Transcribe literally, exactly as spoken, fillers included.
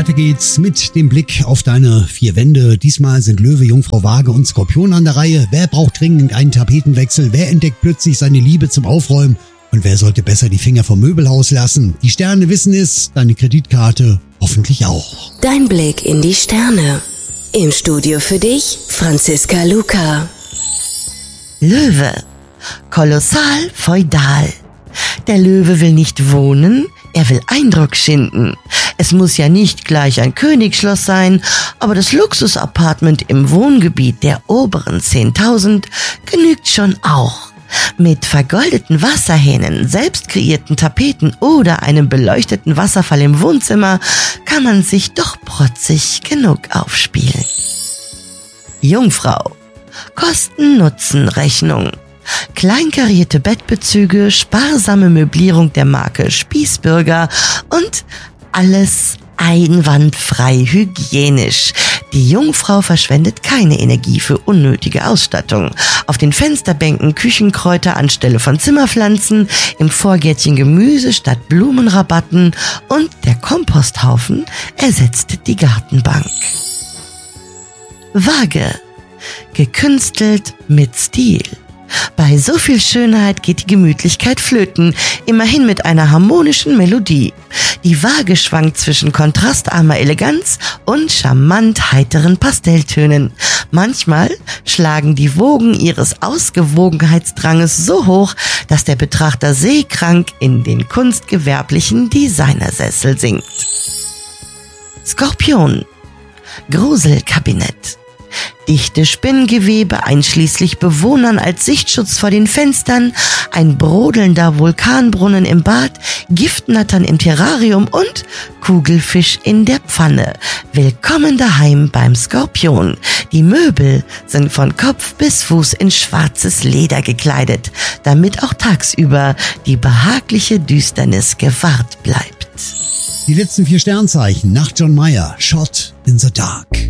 Weiter geht's mit dem Blick auf deine vier Wände. Diesmal sind Löwe, Jungfrau, Waage und Skorpion an der Reihe. Wer braucht dringend einen Tapetenwechsel? Wer entdeckt plötzlich seine Liebe zum Aufräumen? Und wer sollte besser die Finger vom Möbelhaus lassen? Die Sterne wissen es, deine Kreditkarte hoffentlich auch. Dein Blick in die Sterne. Im Studio für dich, Franziska Luca. Löwe. Kolossal feudal. Der Löwe will nicht wohnen, er will Eindruck schinden. Es muss ja nicht gleich ein Königsschloss sein, aber das Luxusapartment im Wohngebiet der oberen zehntausend genügt schon auch. Mit vergoldeten Wasserhähnen, selbst kreierten Tapeten oder einem beleuchteten Wasserfall im Wohnzimmer kann man sich doch protzig genug aufspielen. Jungfrau. Kosten-Nutzen-Rechnung. Kleinkarierte Bettbezüge, sparsame Möblierung der Marke Spießbürger und alles einwandfrei hygienisch. Die Jungfrau verschwendet keine Energie für unnötige Ausstattung. Auf den Fensterbänken Küchenkräuter anstelle von Zimmerpflanzen, im Vorgärtchen Gemüse statt Blumenrabatten und der Komposthaufen ersetzt die Gartenbank. Waage. Gekünstelt mit Stil. Bei so viel Schönheit geht die Gemütlichkeit flöten, immerhin mit einer harmonischen Melodie. Die Waage schwankt zwischen kontrastarmer Eleganz und charmant heiteren Pastelltönen. Manchmal schlagen die Wogen ihres Ausgewogenheitsdranges so hoch, dass der Betrachter seekrank in den kunstgewerblichen Designersessel sinkt. Skorpion. Gruselkabinett. Dichte Spinngewebe, einschließlich Bewohnern als Sichtschutz vor den Fenstern, ein brodelnder Vulkanbrunnen im Bad, Giftnattern im Terrarium und Kugelfisch in der Pfanne. Willkommen daheim beim Skorpion. Die Möbel sind von Kopf bis Fuß in schwarzes Leder gekleidet, damit auch tagsüber die behagliche Düsternis gewahrt bleibt. Die letzten vier Sternzeichen nach John Mayer, Shot in the Dark.